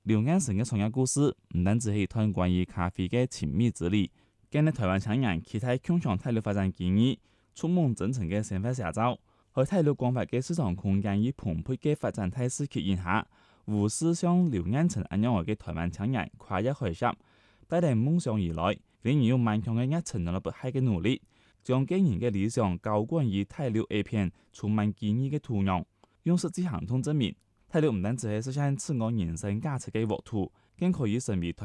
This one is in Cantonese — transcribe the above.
劉安成嘅創業故事唔單止係一段關於咖啡嘅親密之旅，更係台灣青年期待共享大陸發展建議，充滿真誠嘅生活寫照。喺大陸廣闊嘅市場空間與蓬勃嘅發展態勢吸引下，無私像劉安成一樣嘅台灣青年跨越海峽，帶嚟夢想而來，仍然有頑強嘅熱情同埋不懈嘅努力，將經營嘅理想澆灌於大陸一片充滿機遇嘅土壤，用實際行動證明。大陸唔單止係實現自我人生價值嘅沃土，更可以成為